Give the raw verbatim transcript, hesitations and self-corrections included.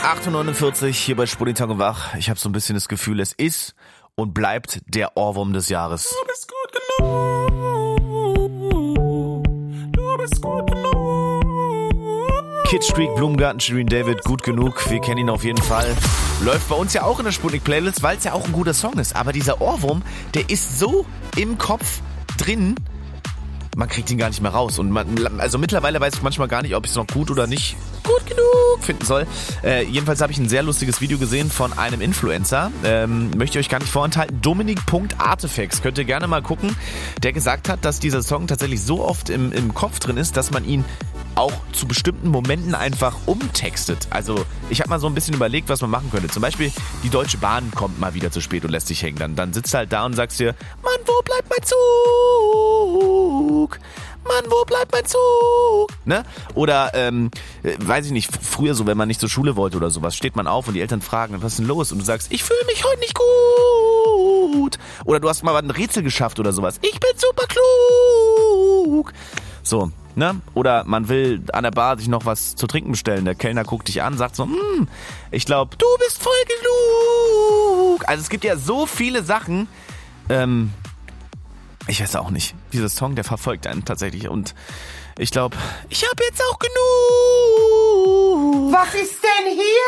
acht Uhr neunundvierzig hier bei Sputnik Tag und Wach. Ich habe so ein bisschen das Gefühl, es ist und bleibt der Ohrwurm des Jahres. Du bist gut genug. Du bist gut genug. Kid Streak, Blumengarten, Shirin David, gut genug. Wir kennen ihn auf jeden Fall. Läuft bei uns ja auch in der Sputnik-Playlist, weil es ja auch ein guter Song ist. Aber dieser Ohrwurm, der ist so im Kopf drin, man kriegt ihn gar nicht mehr raus. Und man, also mittlerweile weiß ich manchmal gar nicht, ob ich es noch gut oder nicht gut genug finden soll. Äh, jedenfalls habe ich ein sehr lustiges Video gesehen von einem Influencer. Ähm, möchte ich euch gar nicht vorenthalten. Dominik.artefacts. Könnt ihr gerne mal gucken. Der gesagt hat, dass dieser Song tatsächlich so oft im, im Kopf drin ist, dass man ihn auch zu bestimmten Momenten einfach umtextet. Also ich habe mal so ein bisschen überlegt, was man machen könnte. Zum Beispiel, die Deutsche Bahn kommt mal wieder zu spät und lässt sich hängen. Dann, dann sitzt du halt da und sagst dir, Mann, wo bleibt mein Zug? Mann, wo bleibt mein Zug? Ne? Oder, ähm, weiß ich nicht, früher so, wenn man nicht zur Schule wollte oder sowas, steht man auf und die Eltern fragen, was ist denn los? Und du sagst, ich fühle mich heute nicht gut. Oder du hast mal ein Rätsel geschafft oder sowas. Ich bin super klug. So, ne? Oder man will an der Bar sich noch was zu trinken bestellen. Der Kellner guckt dich an, sagt so, hm, ich glaube, du bist voll genug. Also es gibt ja so viele Sachen, ähm, ich weiß auch nicht. Dieser Song, der verfolgt einen tatsächlich. Und ich glaube, ich habe jetzt auch genug. Was ist denn hier